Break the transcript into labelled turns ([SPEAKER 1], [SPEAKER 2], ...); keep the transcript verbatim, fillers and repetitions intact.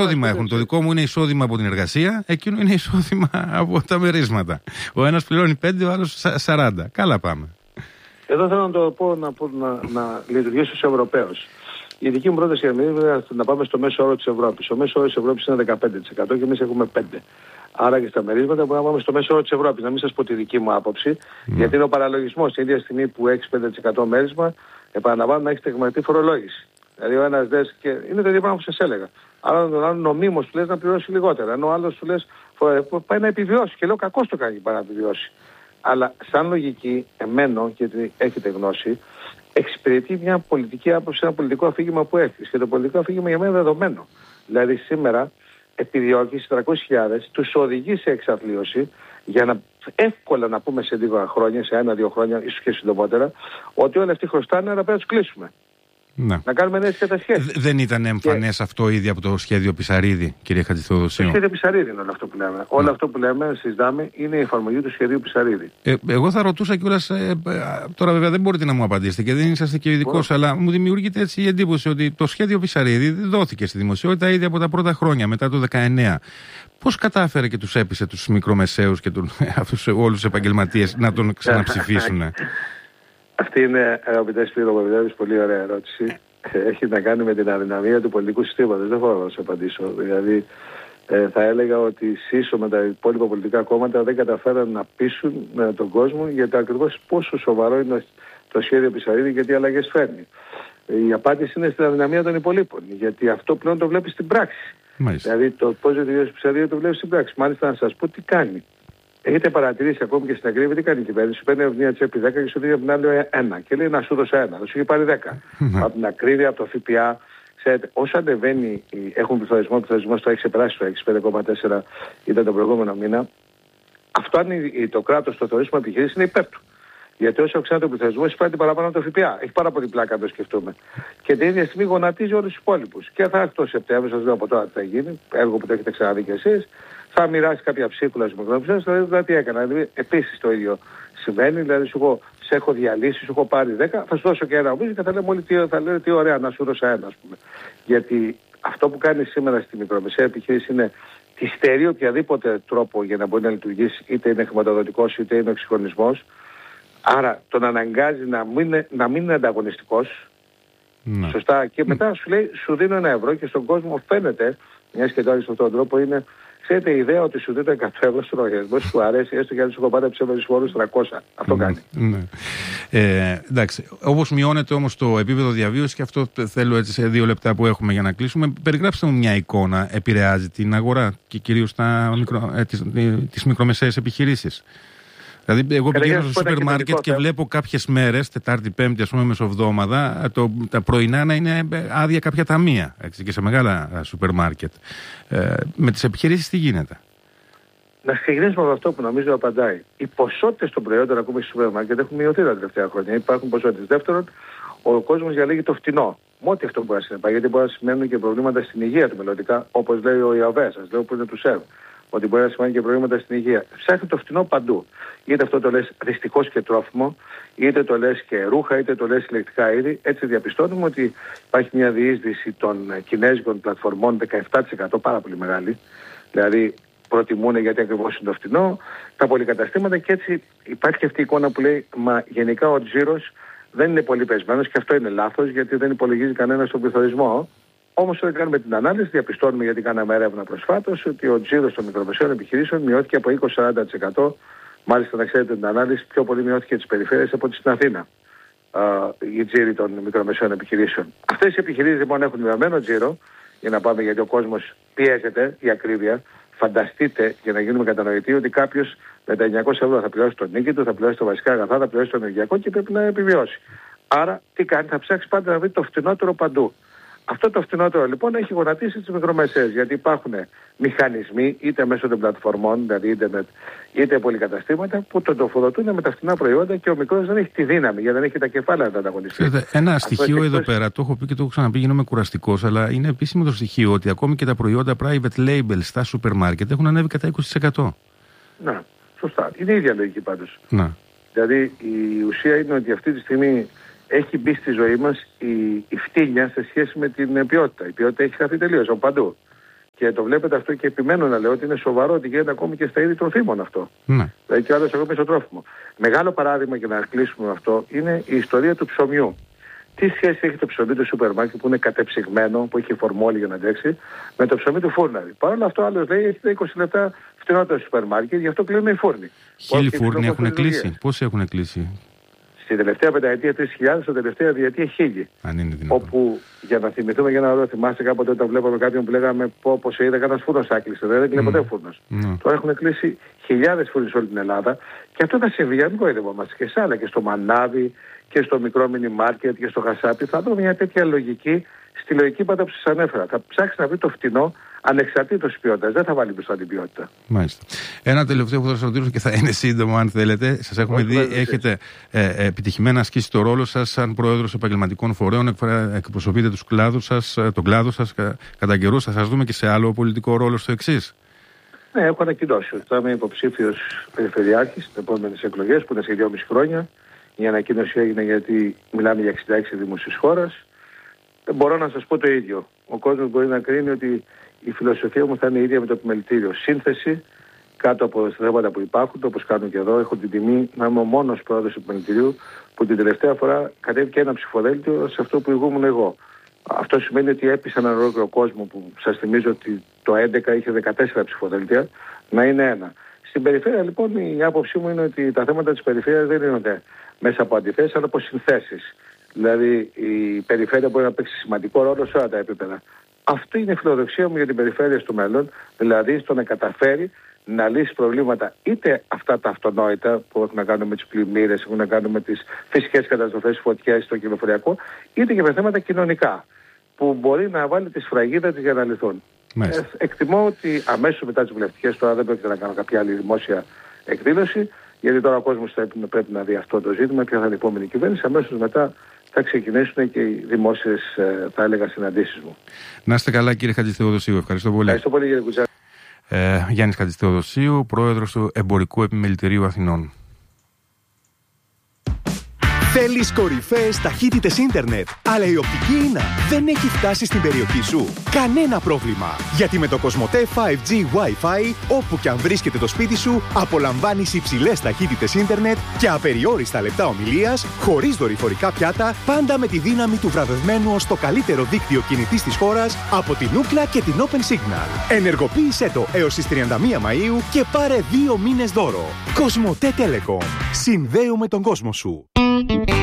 [SPEAKER 1] εισόδημα έχουν. Το δικό μου είναι εισόδημα από την εργασία, εκείνο είναι εισόδημα από τα μερίσματα. Ο ένας πληρώνει πέντε, ο άλλος σαράντα. Καλά πάμε.
[SPEAKER 2] Εδώ θέλω να το πω να, να, να λειτουργήσω ως Ευρωπαίος. Η δική μου πρόταση είναι να πάμε στο μέσο όρο της Ευρώπης. Ο μέσο όρος της Ευρώπης είναι δεκαπέντε τοις εκατό και εμείς έχουμε πέντε τοις εκατό. Άρα και στα μερίσματα μπορούμε να πάμε στο μέσο όρο της Ευρώπης. Να μην σας πω τη δική μου άποψη, mm. γιατί είναι ο παραλογισμός. Την ίδια στιγμή που έχεις πέντε τοις εκατό μέρισμα, επαναλαμβάνω να έχεις τεκμαρτή φορολόγηση. Δηλαδή ο ένας δες και είναι το ίδιο πράγμα που σας έλεγα. Άρα τον άλλον νομίμως του λες να πληρώσει λιγότερα. Ενώ ο άλλος του λες πάει να επιβιώσει. Και λέω κακώς το κάνει πάει να επιβιώσει. Αλλά σαν λογική, εμένω, γιατί έχετε γνώση, εξυπηρετεί μια πολιτική άποψη, ένα πολιτικό αφήγημα που έχεις. Και το πολιτικό αφήγημα για μένα είναι δεδομένο. Δηλαδή σήμερα επιδιώκεις τριακόσιες χιλιάδες, τους οδηγεί σε εξαθλίωση για να εύκολα να πούμε σε δύο χρόνια, σε ένα-δύο χρόνια, ίσως και συντομότερα, ότι όλοι αυτοί χρωστάνε, αλλά πρέπει να τους κλείσουμε.
[SPEAKER 1] Να.
[SPEAKER 2] να κάνουμε νέες κατασχέσεις.
[SPEAKER 1] Δεν ήταν εμφανές και... αυτό ήδη από το σχέδιο Πισαρίδη, κύριε Χατζηθεοδοσίου?
[SPEAKER 2] Το σχέδιο Πισαρίδη είναι όλο αυτό που λέμε. Ναι. Όλο αυτό που λέμε, συζητάμε, είναι η εφαρμογή του σχεδίου Πισαρίδη.
[SPEAKER 1] Ε, εγώ θα ρωτούσα κιόλας, ε, τώρα βέβαια δεν μπορείτε να μου απαντήσετε και δεν είσαστε και ειδικός, αλλά μου δημιουργείται έτσι η εντύπωση ότι το σχέδιο Πισαρίδη δόθηκε στη δημοσιότητα ήδη από τα πρώτα χρόνια, μετά το δεκαεννέα. Πώς κατάφερε και τους έπεισε τους μικρομεσαίους και τον, αυτούς όλους τους επαγγελματίες να τον ξαναψηφίσουν?
[SPEAKER 2] Αυτή είναι, αγαπητέ Σπύρο Παπαδάκη, πολύ ωραία ερώτηση. Έχει να κάνει με την αδυναμία του πολιτικού συστήματος. Δεν μπορώ να σας απαντήσω. Δηλαδή, ε, θα έλεγα ότι ΣΥΣΟ με τα υπόλοιπα πολιτικά κόμματα δεν καταφέραν να πείσουν ε, τον κόσμο για το ακριβώς πόσο σοβαρό είναι το σχέδιο Πισαρίδη και τι αλλαγές φέρνει. Η απάντηση είναι στην αδυναμία των υπολείπων. Γιατί αυτό πλέον το βλέπει στην πράξη. Μάλιστα. Δηλαδή, το πώς λειτουργεί το Πισαρίδη το βλέπει στην πράξη. Μάλιστα, να σας πω τι κάνει. Έχετε παρατηρήσει ακόμη και στην ακρίβεια τι κάνει η κυβέρνηση? Παίρνει από μια τσέπη δέκα και σου δίνει από την άλλη ένα. Και λέει να σου δώσω ένα. Θα σου έχει πάρει δέκα. Από την ακρίβεια, από το ΦΠΑ. Ξέρετε, όσο ανεβαίνει, έχουν πληθωρισμό, ο πληθωρισμός το έχει ξεπεράσει το έξι, πέντε κόμμα τέσσερα ήταν τον προηγούμενο μήνα. Αυτό αν το κράτος το θεωρήσουμε επιχειρήσει είναι υπέρ του. Γιατί όσο αυξάνεται ο πληθωρισμός, εισφέρει παραπάνω από το ΦΠΑ. Έχει πάρα πολύ πλάκα να το σκεφτούμε. Και την ίδια στιγμή γονατίζει όλους τους υπόλοιπους. Και θα έρθει το Σεπτέμβριο, σας λέω από τώρα τι θα γίνει, έργο που το έχετε ξαναδεί κι εσείς. Θα μοιράσει κάποια ψίχουλα στους μικρομεσαίους, θα δείτε τι έκανα. Δηλαδή, επίσης το ίδιο συμβαίνει. Δηλαδή, σου έχω, σε έχω διαλύσει, σου έχω πάρει δέκα, θα σου δώσω και ένα ομίλιο και θα λέμε όλοι τι, θα λένε τι ωραία, να σου δώσω ένα, ας πούμε. Γιατί αυτό που κάνει σήμερα στη μικρομεσαία επιχείρηση είναι τη στερεί οποιαδήποτε τρόπο για να μπορεί να λειτουργήσει, είτε είναι χρηματοδοτικός είτε είναι εξυγχρονισμός. Άρα τον αναγκάζει να μην, να μην είναι ανταγωνιστικός. Ναι. Σωστά. Και μετά σου λέει, σου δίνω ένα ευρώ και στον κόσμο φαίνεται, μια και τώρα σε αυτόν τον τρόπο είναι. Ξέρετε, η ιδέα ότι σου δίνω εκατό ευρώ στο λογαριασμό σου αρέσει, έστω και αν σου έχω πάρει ψεύδες φόρους τριακόσια. Αυτό
[SPEAKER 1] ναι,
[SPEAKER 2] κάνει.
[SPEAKER 1] Ναι. Ε, εντάξει. Όπως μειώνεται όμως το επίπεδο διαβίωσης, και αυτό θέλω έτσι σε δύο λεπτά που έχουμε για να κλείσουμε, περιγράψτε μου μια εικόνα. Επηρεάζει την αγορά και κυρίως μικρο, ε, τις, τις μικρομεσαίες επιχειρήσεις? Δηλαδή, εγώ πηγαίνω στο σούπερ μάρκετ και βλέπω κάποιες μέρες, Τετάρτη, Πέμπτη, ας πούμε, μεσοβδόμαδα, το, τα πρωινά να είναι άδεια κάποια ταμεία, έτσι, και σε μεγάλα σούπερ μάρκετ. Ε, με τις επιχειρήσεις τι γίνεται?
[SPEAKER 2] Να ξεκινήσουμε από αυτό που νομίζω απαντάει. Οι ποσότητες των προϊόντων ακόμη στο σούπερ μάρκετ έχουν μειωθεί τα τελευταία χρόνια. Υπάρχουν ποσότητες. Δεύτερον, ο κόσμος διαλέγει το φτηνό. Με ό,τι αυτό μπορεί να συνεπάγει, γιατί μπορεί να σημαίνουν και προβλήματα στην υγεία του μελλοντικά, όπως λέει ο Ιαβέ, σας λέω που είναι του ΣΕΒ. Ότι μπορεί να σημαίνει και προβλήματα στην υγεία. Ψάχνει το φτηνό παντού. Είτε αυτό το λες δυστυχώς και τρόφιμο, είτε το λες και ρούχα, είτε το λες ηλεκτρικά είδη. Έτσι διαπιστώνουμε ότι υπάρχει μια διείσδυση των κινέζικων πλατφορμών δεκαεπτά τοις εκατό, πάρα πολύ μεγάλη. Δηλαδή προτιμούν γιατί ακριβώς είναι το φτηνό, τα πολυκαταστήματα, και έτσι υπάρχει και αυτή η εικόνα που λέει μα γενικά ο τζίρος δεν είναι πολύ πεσμένος, και αυτό είναι λάθος γιατί δεν υπολογίζει κανένα τον πληθωρισμό. Όμως όταν κάνουμε την ανάλυση, διαπιστώνουμε, γιατί κάναμε έρευνα προσφάτως, ότι ο τζίρος των μικρομεσαίων επιχειρήσεων μειώθηκε από είκοσι με σαράντα τοις εκατό. Μάλιστα, να ξέρετε την ανάλυση, πιο πολύ μειώθηκε τις περιφέρειες από ό,τι στην Αθήνα. Uh, η τζίροι των μικρομεσαίων επιχειρήσεων. Αυτές οι επιχειρήσεις λοιπόν έχουν μειωμένο τζίρο, για να πάμε, γιατί ο κόσμος πιέζεται, η ακρίβεια. Φανταστείτε, για να γίνουμε κατανοητοί, ότι κάποιος με τα εννιακόσια ευρώ θα πληρώσει τον νίκη του, θα πληρώσει τα βασικά αγαθά, θα πληρώσει το ενεργειακό και πρέπει να επιβιώσει. Άρα, τι κάνει, θα ψάξει πάντα να βρει το φτηνότερο παντού. Αυτό το φτηνότερο λοιπόν έχει γονατίσει τις μικρομεσαίες, γιατί υπάρχουν μηχανισμοί είτε μέσω των πλατφορμών, δηλαδή ίντερνετ, είτε πολυκαταστήματα, που τον τροφοδοτούν με τα φτηνά προϊόντα και ο μικρός δεν έχει τη δύναμη, γιατί δεν έχει τα κεφάλαια να τα ανταγωνιστεί.
[SPEAKER 1] Ένα αυτό στοιχείο εδώ πέρα, το έχω πει και το έχω ξαναπεί, γίνομαι κουραστικός, αλλά είναι επίσημο το στοιχείο ότι ακόμη και τα προϊόντα private label στα σούπερ μάρκετ έχουν ανέβει κατά είκοσι τοις εκατό.
[SPEAKER 2] Να, σωστά. Είναι η ίδια λογική πάντως.
[SPEAKER 1] Να.
[SPEAKER 2] Δηλαδή η ουσία είναι ότι αυτή τη στιγμή έχει μπει στη ζωή μας η, η φτύνια σε σχέση με την ποιότητα. Η ποιότητα έχει χαθεί τελείως από παντού. Και το βλέπετε αυτό και επιμένω να λέω ότι είναι σοβαρό ότι γίνεται ακόμη και στα είδη τροφίμων αυτό. Ναι. Δηλαδή και άλλο ακόμη στο τρόφιμο. Μεγάλο παράδειγμα για να κλείσουμε αυτό είναι η ιστορία του ψωμιού. Τι σχέση έχει το ψωμί του σούπερ μάρκετ που είναι κατεψυγμένο, που έχει φορμόλι για να αντέξει, με το ψωμί του φούρναρη. Παρ' όλα αυτό, άλλο λέει έχει είκοσι λεπτά φτηνότερο σούπερ μάρκετ, γι' αυτό κλείνουν οι φούρνοι.
[SPEAKER 1] Χίλιοι φούρνοι έχουν κλείσει. Πόσοι έχουν κλείσει?
[SPEAKER 2] Στην τελευταία πενταετία τρεις χιλιάδες, στην τελευταία διετία χίλιοι.
[SPEAKER 1] Αν είναι δυνατόν.
[SPEAKER 2] Όπου, για να θυμηθούμε για ένα ρόλο, θυμάστε κάποτε όταν βλέπαμε κάποιον που λέγαμε πω, πως είδα κανένας φούρνος άκλεισε. Δεν έκλεινε ποτέ φούρνος. Mm. Τώρα έχουν κλείσει χιλιάδες φούρνοι σε όλη την Ελλάδα και αυτό θα συμβεί, για μην κοροϊδευόμαστε, και σε άλλα, και στο μανάβι και στο μικρό μίνι μάρκετ και στο χασάπι. Θα δούμε μια τέτοια λογική στη λογική πάντα που σας ανέφερα. Θα ψάξει να βρει το φτηνό ανεξαρτήτως ποιότητας. Δεν θα βάλει μπροστά την ποιότητα.
[SPEAKER 1] Μάλιστα. Ένα τελευταίο που θα σας ρωτήσω και θα είναι σύντομο, αν θέλετε. Σας έχουμε δει, έχετε ε, επιτυχημένα ασκήσει το ρόλο σας σαν πρόεδρος επαγγελματικών φορέων, εκπροσωπείτε τους κλάδους σας, τον κλάδο σας. Κατά καιρού θα σας δούμε και σε άλλο πολιτικό ρόλο στο εξής.
[SPEAKER 2] Ναι, έχω ανακοινώσει ότι θα είμαι υποψήφιος περιφερειάρχης στις επόμενες εκλογές που είναι σε δυόμιση χρόνια. Η ανακοίνωση έγινε γιατί μιλάμε για εξήντα έξι δήμους της χώρας. Μπορώ να σας πω το ίδιο. Ο κόσμος μπορεί να κρίνει ότι η φιλοσοφία μου θα είναι η ίδια με το επιμελητήριο. Σύνθεση κάτω από τα θέματα που υπάρχουν, όπως κάνουν και εδώ. Έχω την τιμή να είμαι ο μόνος πρόεδρος του επιμελητηρίου που την τελευταία φορά κατέβηκε ένα ψηφοδέλτιο σε αυτό που ηγούμουν εγώ. Αυτό σημαίνει ότι έπεισα έναν ολόκληρο κόσμο που σας θυμίζω ότι το έντεκα είχε δεκατέσσερα ψηφοδέλτια να είναι ένα. Στην περιφέρεια λοιπόν η άποψή μου είναι ότι τα θέματα της περιφέρειας δεν είναι μέσα από αντιθέσεις αλλά από συνθέσεις. Δηλαδή η περιφέρεια μπορεί να παίξει σημαντικό ρόλο σε όλα τα επίπεδα. Αυτή είναι η φιλοδοξία μου για την περιφέρεια στο μέλλον, δηλαδή στο να καταφέρει να λύσει προβλήματα είτε αυτά τα αυτονόητα που έχουν να κάνουν με τις πλημμύρες, έχουν να κάνουν με τις φυσικές καταστροφές, φωτιές στο κυκλοφοριακό, είτε και με θέματα κοινωνικά που μπορεί να βάλει τη σφραγίδα της για να λυθούν. Ε, εκτιμώ ότι αμέσως μετά τις βουλευτικές, τώρα δεν πρόκειται να κάνω κάποια άλλη δημόσια εκδήλωση, γιατί τώρα ο κόσμος πρέπει, πρέπει να δει αυτό το ζήτημα, ποια θα είναι η επόμενη κυβέρνηση, αμέσως μετά θα ξεκινήσουν και οι δημόσιες, θα έλεγα, συναντήσεις μου.
[SPEAKER 1] Να είστε καλά, κύριε Χατζηθεοδοσίου. Ευχαριστώ πολύ.
[SPEAKER 2] Ευχαριστώ πολύ, κύριε Κουτσά.
[SPEAKER 1] Ε, Γιάννης Χατζηθεοδοσίου, πρόεδρος του Εμπορικού Επιμελητηρίου Αθηνών.
[SPEAKER 3] Θέλεις κορυφαίες ταχύτητες ίντερνετ, αλλά η οπτική ίνα δεν έχει φτάσει στην περιοχή σου? Κανένα πρόβλημα, γιατί με το Κοσμοτέ φάιβ τζι Wi-Fi, όπου και αν βρίσκεται το σπίτι σου, απολαμβάνεις υψηλές ταχύτητες ίντερνετ και απεριόριστα λεπτά ομιλίας, χωρίς δορυφορικά πιάτα, πάντα με τη δύναμη του βραβευμένου ως το καλύτερο δίκτυο κινητής της χώρας από την Ookla και την Open Signal. Ενεργοποίησέ το έως τις τριάντα μία Μαΐου και πάρε δύο μήνες δώρο. Κοσμοτέ Telecom. Συνδέουμε τον κόσμο σου.